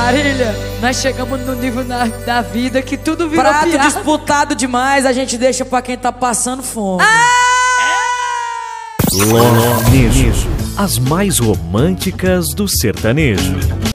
Marília, nós chegamos no nível da vida que tudo virou prato piada. disputado demais, a gente deixa pra quem tá passando fome. Sertanejo, as mais românticas do sertanejo.